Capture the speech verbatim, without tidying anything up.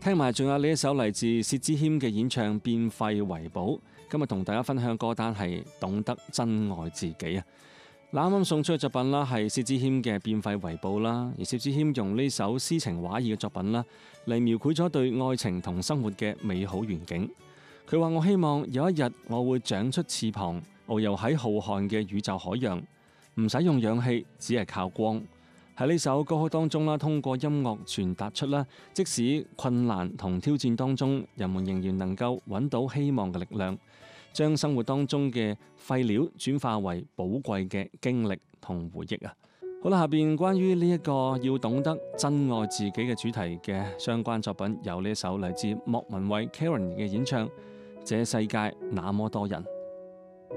聽埋仲有呢一首嚟自薛之謙嘅演唱《變廢為寶》。今日同大家分享歌單係懂得珍愛自己啊！啱啱送出嘅作品啦，係薛之謙嘅《變廢為寶》啦。而薛之謙用呢首詩情畫意嘅作品啦，嚟描繪咗對愛情同生活嘅美好願景。佢話：我希望有一日我會長出翅膀，遨遊喺浩瀚嘅宇宙海洋，唔使用氧氣，只係靠光。喺呢首歌曲當中啦，通過音樂傳達出啦，即使困難同挑戰當中，人們仍然能夠揾到希望嘅力量。將生活當中嘅廢料轉化為寶貴嘅經歷同回憶啊！好啦，下邊關於呢一個要懂得珍愛自己嘅主題嘅相關作品，有呢首嚟自莫文蔚 Karen 嘅演唱《這世界那麼多人》。